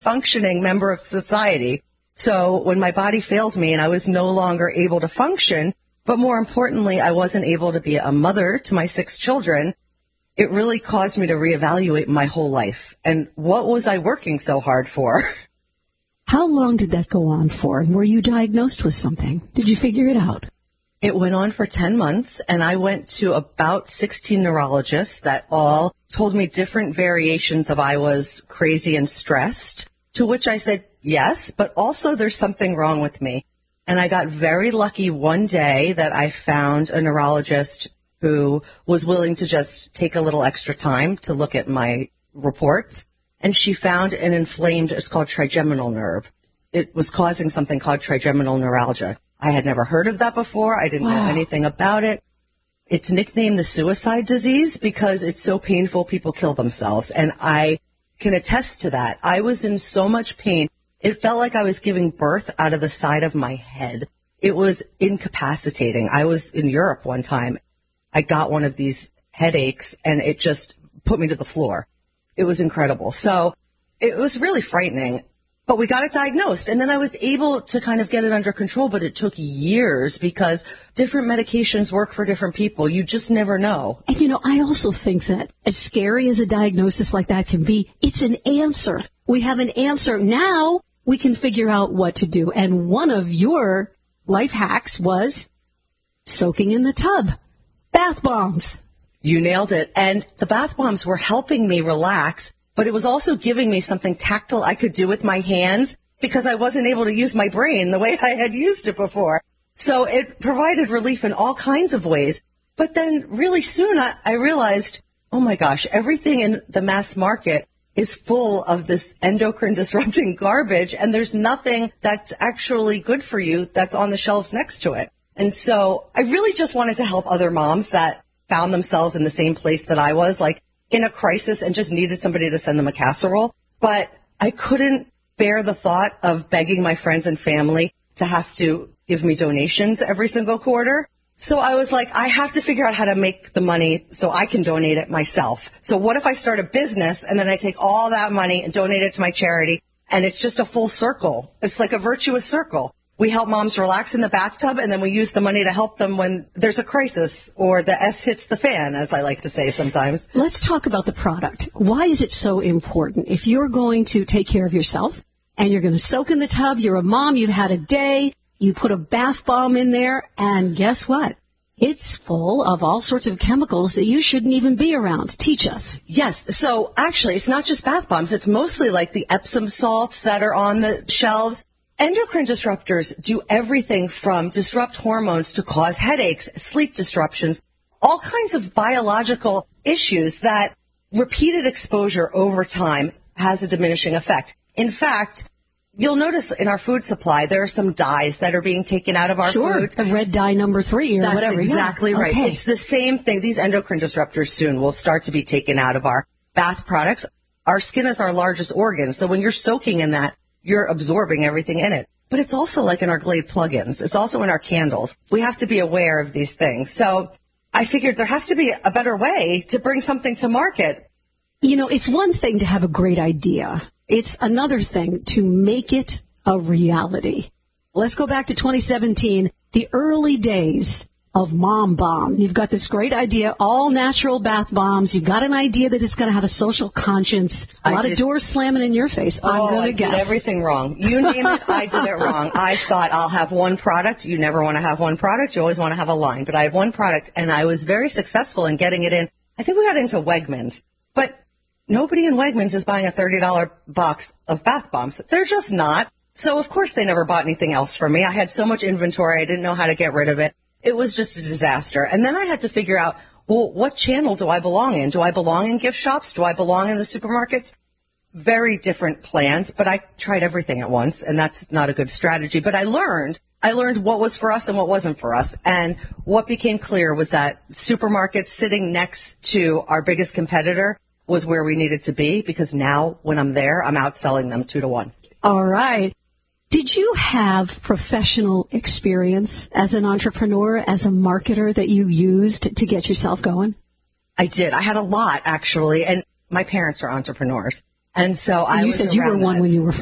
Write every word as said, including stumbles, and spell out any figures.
functioning member of society. So when my body failed me and I was no longer able to function, but more importantly, I wasn't able to be a mother to my six children, it really caused me to reevaluate my whole life. And what was I working so hard for? How long did that go on for? And were you diagnosed with something? Did you figure it out? It went on for ten months, and I went to about sixteen neurologists that all told me different variations of I was crazy and stressed, to which I said, yes, but also there's something wrong with me. And I got very lucky one day that I found a neurologist who was willing to just take a little extra time to look at my reports. And she found an inflamed, it's called trigeminal nerve. It was causing something called trigeminal neuralgia. I had never heard of that before. I didn't Wow. know anything about it. It's nicknamed the suicide disease because it's so painful people kill themselves. And I can attest to that. I was in so much pain. It felt like I was giving birth out of the side of my head. It was incapacitating. I was in Europe one time. I got one of these headaches and it just put me to the floor. It was incredible. So it was really frightening, but we got it diagnosed. And then I was able to kind of get it under control, but it took years because different medications work for different people. You just never know. And, you know, I also think that as scary as a diagnosis like that can be, it's an answer. We have an answer. Now we can figure out what to do. And one of your life hacks was soaking in the tub. Bath bombs. You nailed it. And the bath bombs were helping me relax, but it was also giving me something tactile I could do with my hands because I wasn't able to use my brain the way I had used it before. So it provided relief in all kinds of ways. But then really soon I, I realized, oh my gosh, everything in the mass market is full of this endocrine disrupting garbage, and there's nothing that's actually good for you that's on the shelves next to it. And so I really just wanted to help other moms that found themselves in the same place that I was, like in a crisis and just needed somebody to send them a casserole. But I couldn't bear the thought of begging my friends and family to have to give me donations every single quarter. So I was like, I have to figure out how to make the money so I can donate it myself. So what if I start a business and then I take all that money and donate it to my charity, and it's just a full circle? It's like a virtuous circle. We help moms relax in the bathtub, and then we use the money to help them when there's a crisis or the S hits the fan, as I like to say sometimes. Let's talk about the product. Why is it so important? If you're going to take care of yourself and you're going to soak in the tub, you're a mom, you've had a day, you put a bath bomb in there, and guess what? It's full of all sorts of chemicals that you shouldn't even be around. Teach us. Yes. So actually, it's not just bath bombs. It's mostly like the Epsom salts that are on the shelves. Endocrine disruptors do everything from disrupt hormones to cause headaches, sleep disruptions, all kinds of biological issues that repeated exposure over time has a diminishing effect. In fact, you'll notice in our food supply, there are some dyes that are being taken out of our sure, foods. The red dye number three or That's whatever. exactly yeah. right. Okay. It's the same thing. These endocrine disruptors soon will start to be taken out of our bath products. Our skin is our largest organ. So when you're soaking in that, you're absorbing everything in it. But it's also like in our Glade plugins. It's also in our candles. We have to be aware of these things. So I figured there has to be a better way to bring something to market. You know, it's one thing to have a great idea. It's another thing to make it a reality. Let's go back to twenty seventeen, the early days of Mom Bomb. You've got this great idea, all natural bath bombs. You've got an idea that it's going to have a social conscience. A I lot did. of doors slamming in your face, I'm oh, going to I guess. did everything wrong. You name it, I did it wrong. I thought I'll have one product. You never want to have one product. You always want to have a line. But I had one product, and I was very successful in getting it in. I think we got into Wegmans. But nobody in Wegmans is buying a thirty dollars box of bath bombs. They're just not. So, of course, they never bought anything else from me. I had so much inventory, I didn't know how to get rid of it. It was just a disaster. And then I had to figure out, well, what channel do I belong in? Do I belong in gift shops? Do I belong in the supermarkets? Very different plans, but I tried everything at once, and that's not a good strategy. But I learned, I learned what was for us and what wasn't for us. And what became clear was that supermarkets sitting next to our biggest competitor was where we needed to be, because now when I'm there, I'm outselling them two to one. All right. Did you have professional experience as an entrepreneur, as a marketer that you used to get yourself going? I did. I had a lot, actually, and my parents are entrepreneurs. And so and I you was said you were around one that. when you were